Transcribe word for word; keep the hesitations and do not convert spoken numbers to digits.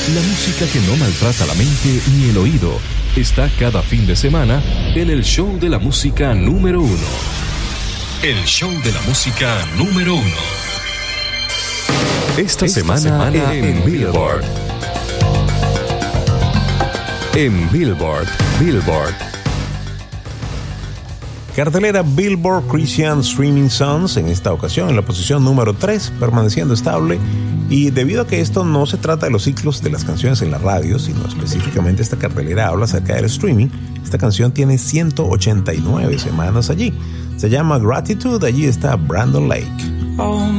La música que no maltrata la mente ni el oído está cada fin de semana en el show de la música número uno. El show de la música número uno. Esta, Esta semana, semana en, en Billboard. En Billboard, Billboard. Cartelera Billboard Christian Streaming Songs, en esta ocasión en la posición número tres, permaneciendo estable. Y debido a que esto no se trata de los ciclos de las canciones en la radio, sino específicamente esta cartelera habla acerca del streaming, esta canción tiene ciento ochenta y nueve semanas allí. Se llama Gratitude, allí está Brandon Lake. Oh.